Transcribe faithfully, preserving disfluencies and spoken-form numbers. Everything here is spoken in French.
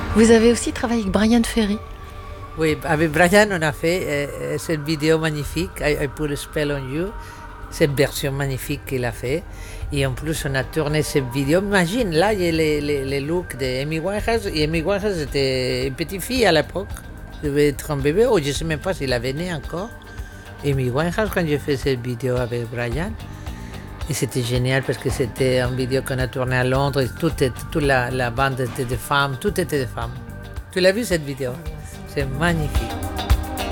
Vous avez aussi travaillé avec Bryan Ferry. Oui, avec Bryan, on a fait euh, cette vidéo magnifique, I, I Put a Spell on You, cette version magnifique qu'il a fait. Et en plus, on a tourné cette vidéo. Imagine, là, il y a les, les, les looks d'Amy Winehouse. Et Amy Winehouse était une petite fille à l'époque. Elle devait être un bébé, ou je ne sais même pas s'il avait né encore. Amy Winehouse, quand j'ai fait cette vidéo avec Bryan. Et c'était génial parce que c'était une vidéo qu'on a tournée à Londres. Et toute, toute la, la bande était de femmes, tout était de femmes. Tu l'as vu cette vidéo? C'est magnifique.